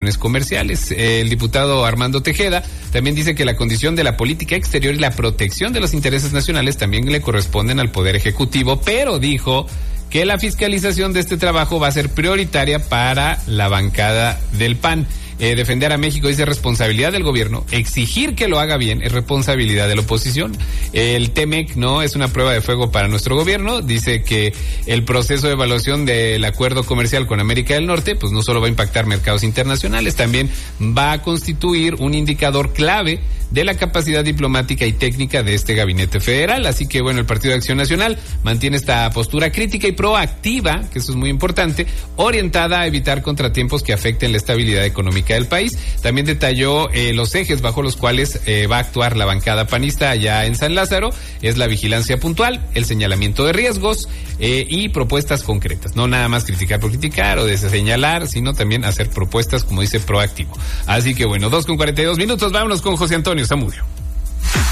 comerciales. El diputado Armando Tejeda también dice que la condición de la política exterior y la protección de los intereses nacionales también le corresponden al Poder Ejecutivo, pero dijo que la fiscalización de este trabajo va a ser prioritaria para la bancada del PAN. Defender a México es responsabilidad del gobierno, exigir que lo haga bien es responsabilidad de la oposición. El TEMEC no es una prueba de fuego para nuestro gobierno, dice que el proceso de evaluación del acuerdo comercial con América del Norte pues no solo va a impactar mercados internacionales, también va a constituir un indicador clave de la capacidad diplomática y técnica de este gabinete federal. Así que bueno, el Partido de Acción Nacional mantiene esta postura crítica y proactiva, que eso es muy importante, orientada a evitar contratiempos que afecten la estabilidad económica del país. También detalló los ejes bajo los cuales va a actuar la bancada panista allá en San Lázaro. Es la vigilancia puntual, el señalamiento de riesgos y propuestas concretas. No nada más criticar por criticar o señalar, sino también hacer propuestas, como dice, proactivo. Así que bueno, 2:42 minutos, vámonos con José Antonio Zamudio.